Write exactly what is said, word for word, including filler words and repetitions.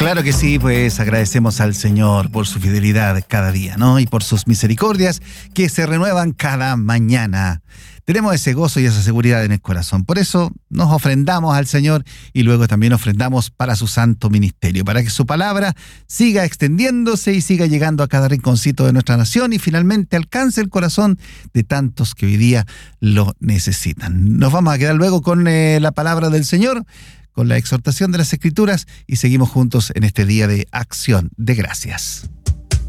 Claro que sí, pues agradecemos al Señor por su fidelidad cada día, ¿no? Y por sus misericordias que se renuevan cada mañana. Tenemos ese gozo y esa seguridad en el corazón. Por eso nos ofrendamos al Señor y luego también ofrendamos para su santo ministerio, para que su palabra siga extendiéndose y siga llegando a cada rinconcito de nuestra nación y finalmente alcance el corazón de tantos que hoy día lo necesitan. Nos vamos a quedar luego con eh, la palabra del Señor, con la exhortación de las Escrituras y seguimos juntos en este día de acción de gracias.